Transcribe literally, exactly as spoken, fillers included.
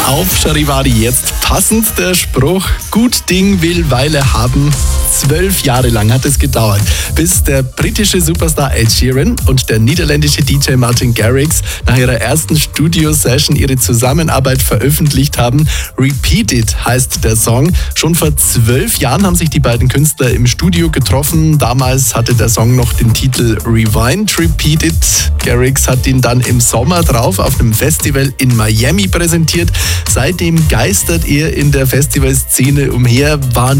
Auf Charivari jetzt passend der Spruch, gut Ding will Weile haben. Zwölf Jahre lang hat es gedauert, bis der britische Superstar Ed Sheeran und der niederländische D J Martin Garrix nach ihrer ersten Studio-Session ihre Zusammenarbeit veröffentlicht haben. Repeat It heißt der Song. Schon vor zwölf Jahren haben sich die beiden Künstler im Studio getroffen. Damals hatte der Song noch den Titel Rewind Repeat It. Garrix hat ihn dann im Sommer drauf auf einem Festival in Miami präsentiert. Seitdem geistert er in der Festivalszene umher, war